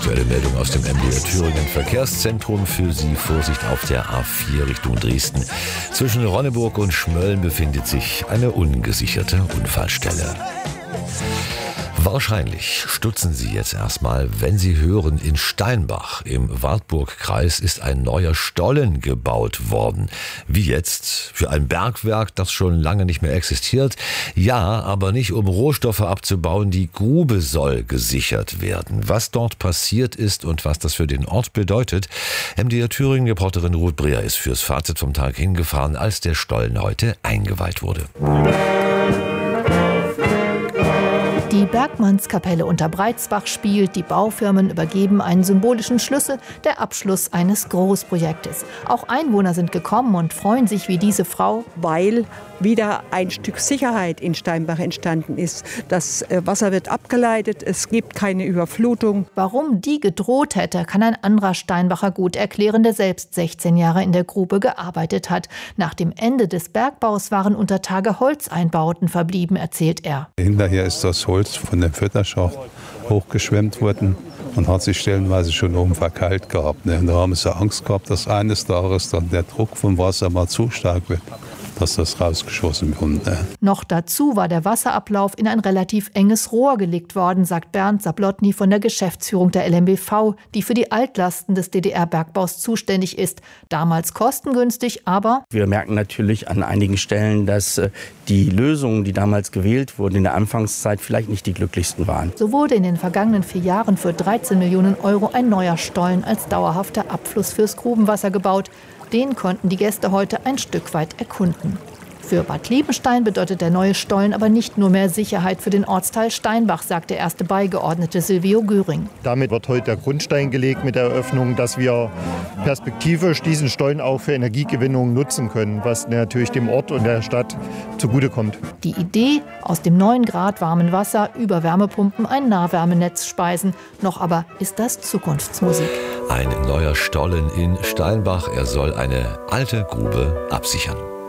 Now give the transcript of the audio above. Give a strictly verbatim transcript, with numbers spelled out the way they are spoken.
Aktuelle Meldung aus dem M D R Thüringen Verkehrszentrum für Sie. Vorsicht auf der A vier Richtung Dresden. Zwischen Ronneburg und Schmölln befindet sich eine ungesicherte Unfallstelle. Wahrscheinlich stutzen Sie jetzt erstmal, wenn Sie hören, in Steinbach im Wartburgkreis ist ein neuer Stollen gebaut worden. Wie jetzt? Für ein Bergwerk, das schon lange nicht mehr existiert? Ja, aber nicht um Rohstoffe abzubauen. Die Grube soll gesichert werden. Was dort passiert ist und was das für den Ort bedeutet. M D R Thüringen-Reporterin Ruth Breer ist fürs Fazit vom Tag hingefahren, als der Stollen heute eingeweiht wurde. Die Bergmannskapelle unter Breitsbach spielt, die Baufirmen übergeben einen symbolischen Schlüssel, der Abschluss eines Großprojektes. Auch Einwohner sind gekommen und freuen sich wie diese Frau, weil wieder ein Stück Sicherheit in Steinbach entstanden ist. Das Wasser wird abgeleitet, es gibt keine Überflutung. Warum die gedroht hätte, kann ein anderer Steinbacher gut erklären, der selbst sechzehn Jahre in der Grube gearbeitet hat. Nach dem Ende des Bergbaus waren unter Tage Holzeinbauten verblieben, erzählt er. Hinterher ist das Holz von dem Fütterschacht hochgeschwemmt worden und hat sich stellenweise schon oben verkeilt gehabt. Ne? Und da haben sie Angst gehabt, dass eines Tages dann der Druck vom Wasser mal zu stark wird, dass das rausgeschossen wird. Ne? Noch dazu war der Wasserablauf in ein relativ enges Rohr gelegt worden, sagt Bernd Sablotny von der Geschäftsführung der L M B V, die für die Altlasten des D D R-Bergbaus zuständig ist. Damals kostengünstig, aber wir merken natürlich an einigen Stellen, dass die Lösungen, die damals gewählt wurden in der Anfangszeit, vielleicht nicht die glücklichsten waren. So wurde in den vergangenen vier Jahren für dreizehn Millionen Euro ein neuer Stollen als dauerhafter Abfluss fürs Grubenwasser gebaut. Den konnten die Gäste heute ein Stück weit erkunden. Für Bad Liebenstein bedeutet der neue Stollen aber nicht nur mehr Sicherheit für den Ortsteil Steinbach, sagt der erste Beigeordnete Silvio Göring. Damit wird heute der Grundstein gelegt mit der Eröffnung, dass wir perspektivisch diesen Stollen auch für Energiegewinnung nutzen können, was natürlich dem Ort und der Stadt zugutekommt. Die Idee, aus dem neun Grad warmen Wasser über Wärmepumpen ein Nahwärmenetz speisen. Noch aber ist das Zukunftsmusik. Ein neuer Stollen in Steinbach. Er soll eine alte Grube absichern.